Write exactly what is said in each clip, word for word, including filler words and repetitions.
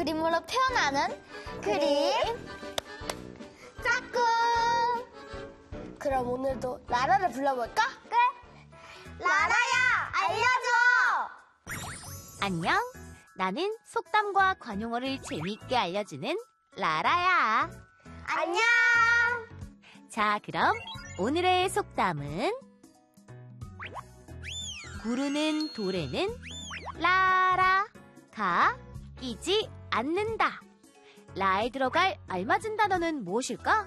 그림으로 표현하는 그림 짝꿍. 그럼 오늘도 라라를 불러볼까? 그래. 라라야, 알려줘. 안녕. 나는 속담과 관용어를 재미있게 알려주는 라라야. 안녕. 자, 그럼 오늘의 속담은 구르는 돌에는 라라가 끼지 않는다. 라에 들어갈 알맞은 단어는 무엇일까?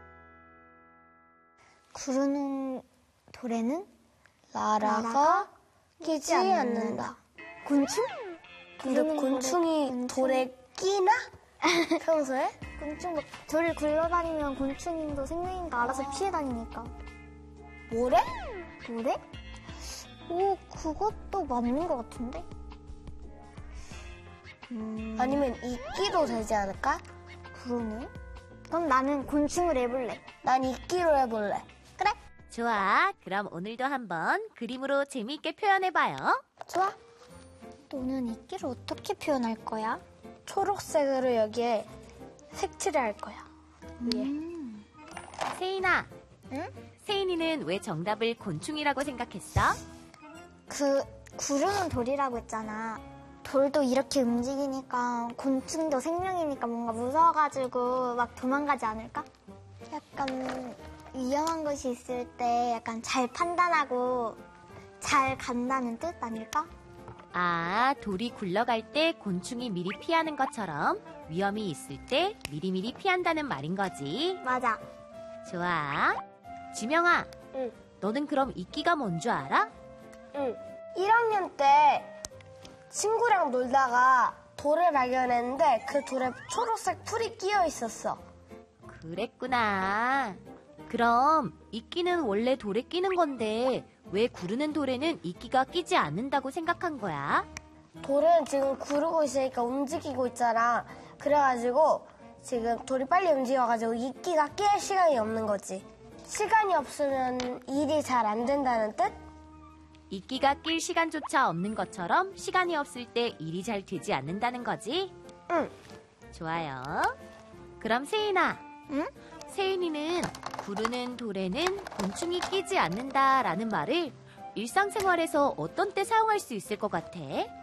구르는 돌에는 라라가 끼지 않는다. 곤충? 근데 곤충이 곤충? 돌에 끼나? 평소에? 곤충, 돌을 굴러다니면 곤충도 생명인가 알아서 피해 다니니까. 뭐래? 그래? 오, 그것도 맞는 것 같은데? 음, 아니면 이끼도 되지 않을까? 그러네. 그럼 나는 곤충을 해볼래. 난 이끼로 해볼래. 그래? 좋아. 그럼 오늘도 한번 그림으로 재미있게 표현해봐요. 좋아. 너는 이끼를 어떻게 표현할 거야? 초록색으로 여기에 색칠을 할 거야. 위에. 음. 세인아, 응? 세인이는 왜 정답을 곤충이라고 생각했어? 그 구르는 돌이라고 했잖아. 돌도 이렇게 움직이니까 곤충도 생명이니까 뭔가 무서워가지고 막 도망가지 않을까? 약간 위험한 곳이 있을 때 약간 잘 판단하고 잘 간다는 뜻 아닐까? 아, 돌이 굴러갈 때 곤충이 미리 피하는 것처럼 위험이 있을 때 미리미리 피한다는 말인 거지. 맞아. 좋아. 지명아, 응. 너는 그럼 이끼가 뭔 줄 알아? 응. 일 학년 때 친구랑 놀다가 돌을 발견했는데 그 돌에 초록색 풀이 끼어 있었어. 그랬구나. 그럼 이끼는 원래 돌에 끼는 건데 왜 구르는 돌에는 이끼가 끼지 않는다고 생각한 거야? 돌은 지금 구르고 있으니까 움직이고 있잖아. 그래가지고 지금 돌이 빨리 움직여가지고 이끼가 낄 시간이 없는 거지. 시간이 없으면 일이 잘 안 된다는 뜻? 이끼가 낄 시간조차 없는 것처럼 시간이 없을 때 일이 잘 되지 않는다는 거지? 응. 좋아요. 그럼 세인아, 응? 세인이는 구르는 돌에는 곤충이 끼지 않는다라는 말을 일상생활에서 어떤 때 사용할 수 있을 것 같아?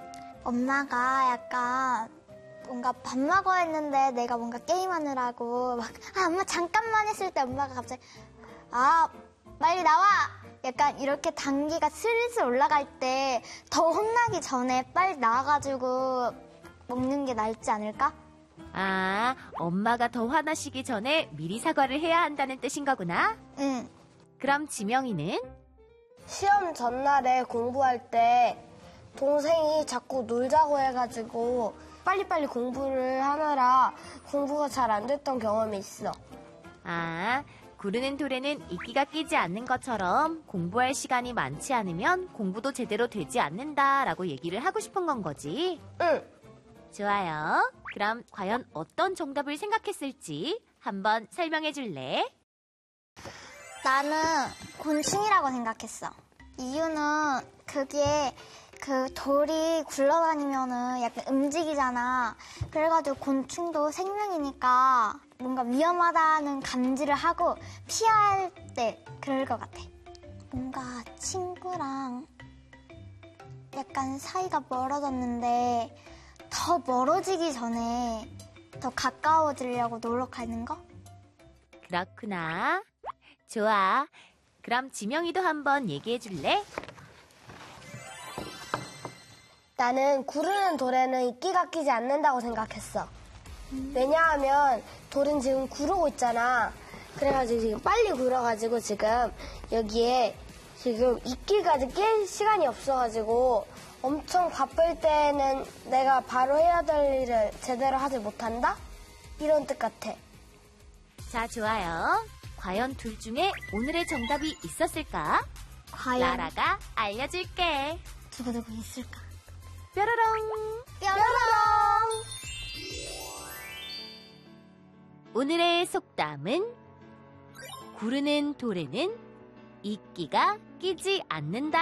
엄마가 약간 뭔가 밥 먹어 했는데 내가 뭔가 게임하느라고 막 아, 엄마 잠깐만 했을 때 엄마가 갑자기 아, 빨리 나와! 약간 이렇게 단기가 슬슬 올라갈 때 더 혼나기 전에 빨리 나와가지고 먹는 게 낫지 않을까? 아, 엄마가 더 화나시기 전에 미리 사과를 해야 한다는 뜻인 거구나? 응. 그럼 지명이는? 시험 전날에 공부할 때 동생이 자꾸 놀자고 해가지고 빨리빨리 공부를 하느라 공부가 잘 안 됐던 경험이 있어. 아, 구르는 돌에는 이끼가 끼지 않는 것처럼 공부할 시간이 많지 않으면 공부도 제대로 되지 않는다라고 얘기를 하고 싶은 건 거지? 응. 좋아요. 그럼 과연 어떤 정답을 생각했을지 한번 설명해 줄래? 나는 곤충이라고 생각했어. 이유는 그게 그 돌이 굴러다니면은 약간 움직이잖아. 그래가지고 곤충도 생명이니까 뭔가 위험하다는 감지를 하고 피할 때 그럴 것 같아. 뭔가 친구랑 약간 사이가 멀어졌는데 더 멀어지기 전에 더 가까워지려고 노력하는 거? 그렇구나. 좋아. 그럼 지명이도 한번 얘기해 줄래? 나는 구르는 돌에는 이끼가 끼지 않는다고 생각했어. 왜냐하면 돌은 지금 구르고 있잖아. 그래가지고 지금 빨리 굴러가지고 지금 여기에 지금 이끼까지 낄 시간이 없어가지고 엄청 바쁠 때는 내가 바로 해야 될 일을 제대로 하지 못한다? 이런 뜻 같아. 자, 좋아요. 과연 둘 중에 오늘의 정답이 있었을까? 과연 라라가 알려줄게. 두고두고 있을까? 뾰로롱! 뾰로롱! 오늘의 속담은 구르는 돌에는 이끼가 끼지 않는다.